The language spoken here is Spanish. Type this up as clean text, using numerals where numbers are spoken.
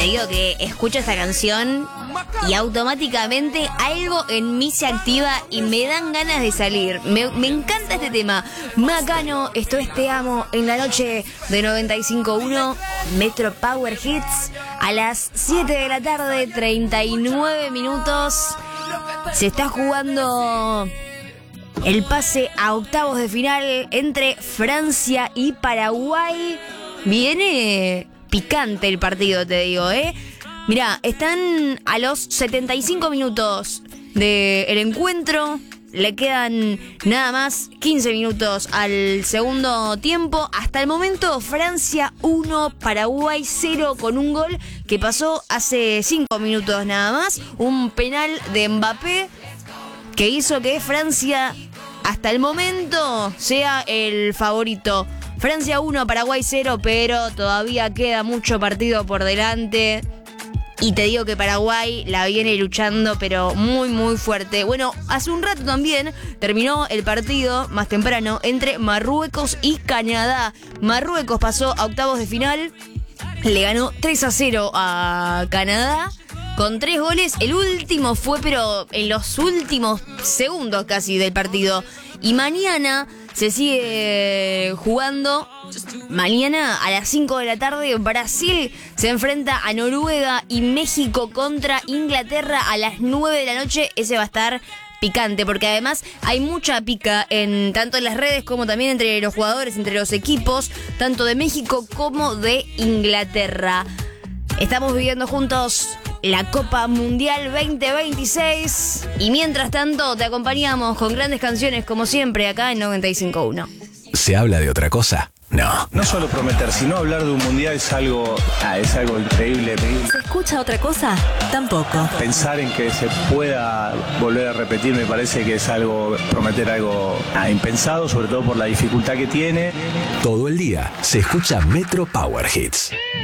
digo que escucho esta canción y automáticamente algo en mí se activa y me dan ganas de salir. Me encanta este tema. Macano, esto es Te Amo en la noche de 95.1 Metro Power Hits. A las 7 de la tarde, 39 minutos. Se está jugando el pase a octavos de final entre Francia y Paraguay. Viene picante el partido, te digo, ¿eh? Mirá, están a los 75 minutos del encuentro. Le quedan nada más 15 minutos al segundo tiempo. Hasta el momento, Francia 1, Paraguay 0, con un gol que pasó hace 5 minutos nada más. Un penal de Mbappé que hizo que Francia, hasta el momento, sea el favorito. Francia 1, Paraguay 0, pero todavía queda mucho partido por delante. Y te digo que Paraguay la viene luchando, pero muy, muy fuerte. Bueno, hace un rato también terminó el partido, más temprano, entre Marruecos y Canadá. Marruecos pasó a octavos de final, le ganó 3-0 a Canadá, con 3 goles. El último fue, pero en los últimos segundos casi del partido. Y mañana se sigue jugando. Mañana a las 5 de la tarde Brasil se enfrenta a Noruega y México contra Inglaterra a las 9 de la noche. Ese va a estar picante porque además hay mucha pica tanto en las redes como también entre los jugadores, entre los equipos, tanto de México como de Inglaterra. Estamos viviendo juntos la Copa Mundial 2026 y mientras tanto te acompañamos con grandes canciones como siempre acá en 95.1. ¿Se habla de otra cosa? No. Solo prometer, sino hablar de un mundial es algo increíble. ¿Se escucha otra cosa? Tampoco. Pensar en que se pueda volver a repetir me parece que es prometer algo impensado, sobre todo por la dificultad que tiene. Todo el día se escucha Metro Power Hits.